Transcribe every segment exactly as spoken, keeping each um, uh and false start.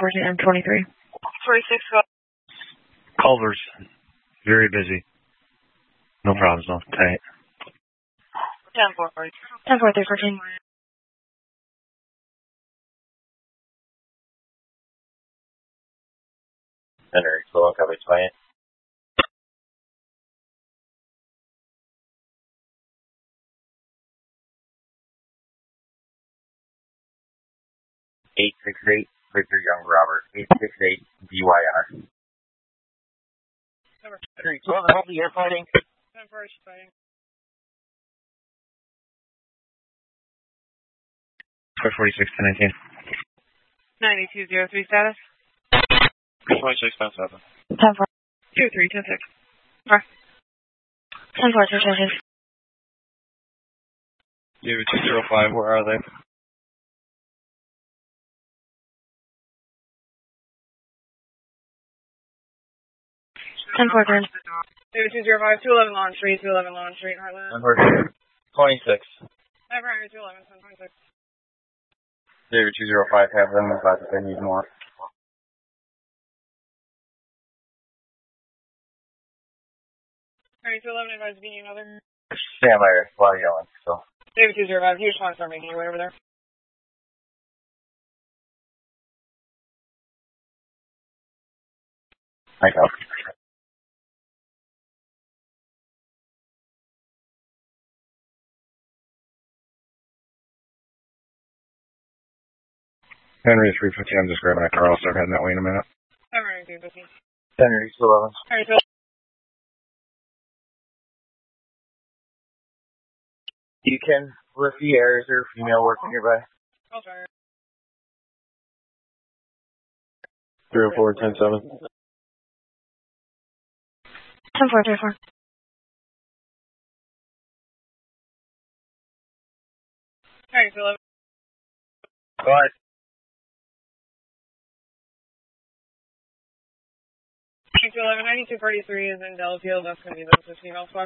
fourteen M twenty-three. forty-six. Culver's. Very busy. No problems, no. Tight. ten four forty. ten four three fourteen. Henry, slow coverage client. eight six eight, Victor Young Robert. eight six eight, B Y R. Henry, twelve, I hope you're fighting. ten four, she's fighting. four forty-six, ten nineteen. ninety-two zero three status. twenty-six, ten seven. ten four. two three ten six. ten four two ten six. David two zero five, where are they? ten four three. David two zero five, two eleven Lawn Street, two eleven Lawn Street, Heartland. twenty-six. Never Henry, two eleven, ten twenty-six. David two zero five, have them advise if they need more. Henry, two eleven, advise if you need another. Stand by, a lot of yelling, so. David two zero five, you just want to start making your way over there. I go. Henry three fifty, I'm just grabbing a car. I'll start heading that way in a minute. Never Henry, two fifty. Henry two eleven. Henry, two You can lift the air. Is there a female working nearby? I'll try her. three oh four, ten seven. ten four three four. Henry, two eleven. Go ahead. two eleven, ninety-two forty-three is in Delafield. That's going to be the female squad.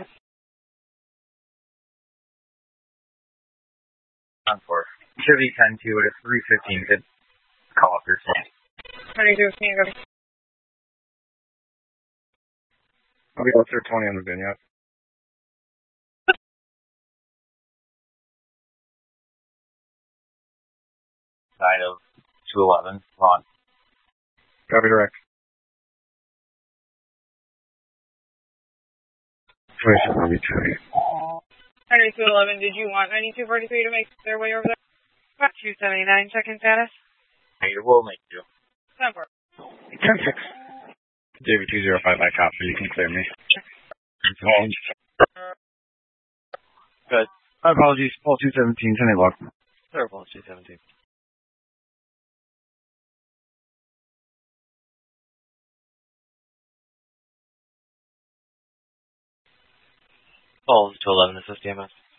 On four. Chevy ten two at a three fifteen. Could call up your phone. Henry, two fifteen, go. Okay, let's start twenty on the bin, yeah. Side of two eleven. On. Copy direct. twenty-six will be two. Henry, two eleven, did you want ninety-two forty-three to make their way over there? About two seventy-nine, check-in status. Hey, we'll make you. ten four. ten six. David two zero five, I copy. You can clear me. Good. My apologies. Paul two seventeen, ten eight log. Sir, Paul two seventeen. Paul two eleven, this is D M S.